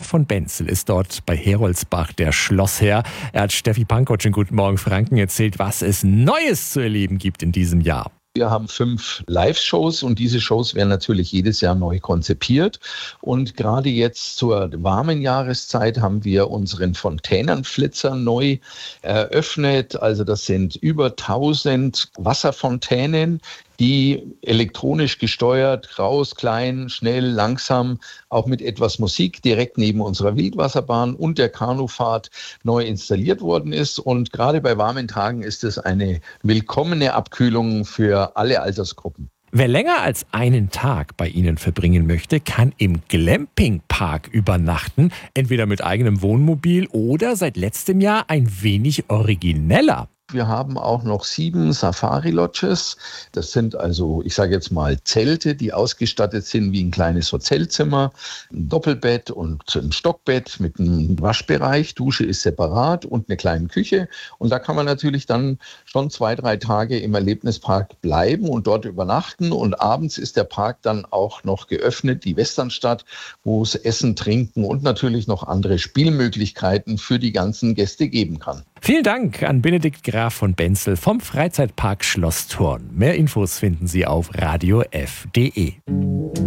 von Benzel ist dort bei Heroldsbach der Schlossherr. Er hat Steffi Pankotsch in Guten Morgen Franken erzählt, was es Neues zu erleben gibt in diesem Jahr. Wir haben 5 Live-Shows und diese Shows werden natürlich jedes Jahr neu konzipiert. Und gerade jetzt zur warmen Jahreszeit haben wir unseren Fontänenflitzer neu eröffnet. Also das sind über 1000 Wasserfontänen, die elektronisch gesteuert, groß, klein, schnell, langsam, auch mit etwas Musik direkt neben unserer Wildwasserbahn und der Kanufahrt neu installiert worden ist. Und gerade bei warmen Tagen ist es eine willkommene Abkühlung für alle Altersgruppen. Wer länger als einen Tag bei Ihnen verbringen möchte, kann im Glamping-Park übernachten, entweder mit eigenem Wohnmobil oder seit letztem Jahr ein wenig origineller. Wir haben auch noch 7 Safari-Lodges. Das sind also, ich sage jetzt mal, Zelte, die ausgestattet sind wie ein kleines Hotelzimmer, ein Doppelbett und ein Stockbett mit einem Waschbereich. Dusche ist separat und eine kleine Küche. Und da kann man natürlich dann schon 2-3 Tage im Erlebnispark bleiben und dort übernachten. Und abends ist der Park dann auch noch geöffnet, die Westernstadt, wo es Essen, Trinken und natürlich noch andere Spielmöglichkeiten für die ganzen Gäste geben kann. Vielen Dank an Benedikt Graf von Benzel vom Freizeitpark Schloss Thurn. Mehr Infos finden Sie auf radiof.de.